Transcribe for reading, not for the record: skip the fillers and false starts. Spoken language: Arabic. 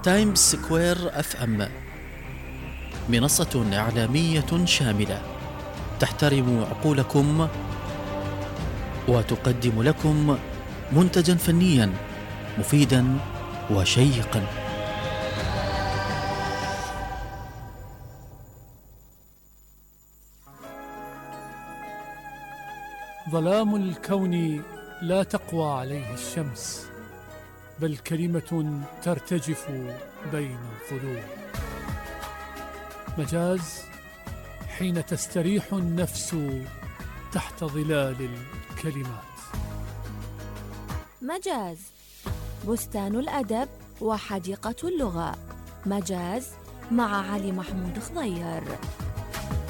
تايمز سكوير اف ام، منصة إعلامية شاملة تحترم عقولكم وتقدم لكم منتجا فنيا مفيدا وشيقا. ظلام الكون لا تقوى عليه الشمس، بل كلمة ترتجف بين الظلوم. مجاز حين تستريح النفس تحت ظلال الكلمات. مجاز بستان الأدب وحديقة اللغة. مجاز مع علي محمود خضير.